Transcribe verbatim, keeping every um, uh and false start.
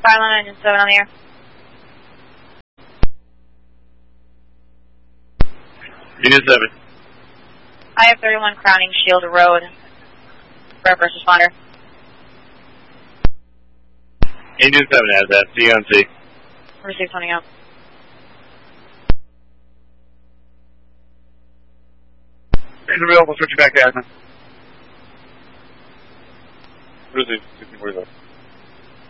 Fireline engine seven on the air. Unit seven. I have thirty-one Crowning Shield Road. For first responder. Unit seven has that. C on C. Receive coming up. Is available. Switch back to admin. Receive. sixty-four.